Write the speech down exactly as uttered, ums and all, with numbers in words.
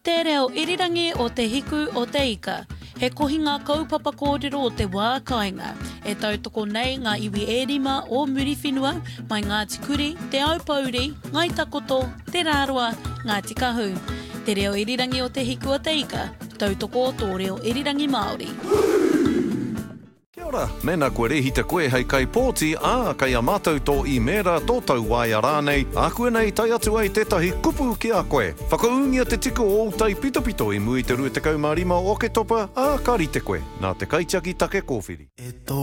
Te reo irirangi o te hiku o te ika. He kohi ngā kaupapa kōrero o te wā kāinga. E tautoko nei ngā iwi e rima o Muriwhenua, mai Ngāti Kuri, te Aupauri, Ngai Takoto, te Rāroa, Ngāti Kahu. Te reo irirangi o te hiku o te ika. Tautoko tō reo irirangi Māori. Kia ora, mena koe rehita koe hei kai pōti, ā, kai a mātou tō i mera tō tau waia rānei, a koe nei tai atu ai tētahi kupu ki a koe. Whakaungia te tiku o tai pito pito i mui te rua te kaumārima o ke topa, ā, ka rite koe, nā te kaitiaki take kōwhiri.